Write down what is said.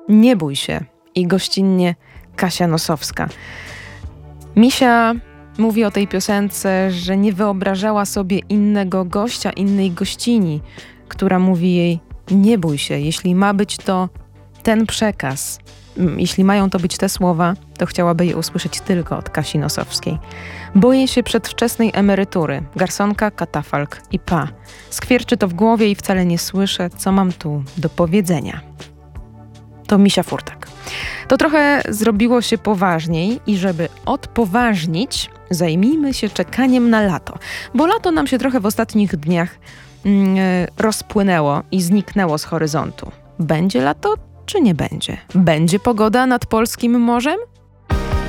Nie bój się i gościnnie Kasia Nosowska. Misia mówi o tej piosence, że nie wyobrażała sobie innego gościa, innej gościni, która mówi jej: nie bój się, jeśli ma być to ten przekaz, jeśli mają to być te słowa, to chciałaby je usłyszeć tylko od Kasi Nosowskiej. Boję się przedwczesnej emerytury, garsonka, katafalk i pa. Skwierczy to w głowie i wcale nie słyszę, co mam tu do powiedzenia. To Misia Furtak. To trochę zrobiło się poważniej i żeby odpoważnić, zajmijmy się czekaniem na lato. Bo lato nam się trochę w ostatnich dniach rozpłynęło i zniknęło z horyzontu. Będzie lato, czy nie będzie? Będzie pogoda nad polskim morzem?